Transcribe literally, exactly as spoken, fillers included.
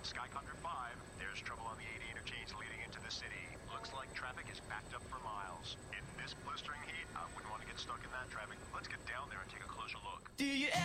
Skycopter five, there's trouble on the eighty interchange leading into the city. Looks like traffic is backed up for miles. In this blistering heat, I wouldn't want to get stuck in that traffic. Let's get down there and take a closer look. Do you